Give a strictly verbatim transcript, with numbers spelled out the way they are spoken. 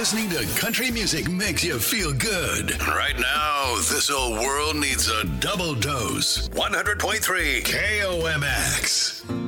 Listening to country music makes you feel good. Right now, this old world needs a double dose. one hundred point three K O M X.